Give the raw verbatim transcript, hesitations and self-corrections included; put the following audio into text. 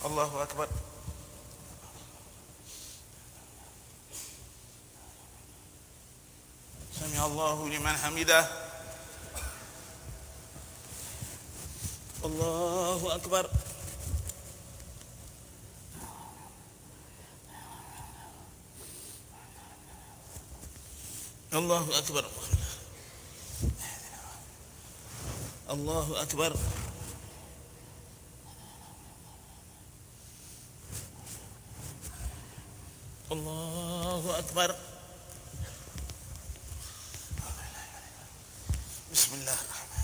Allahu Akbar. Sami Allahu liman hamidah. Allahu Akbar. Allahu Akbar. Allahu Akbar. Allahu Akbar. Bismillah.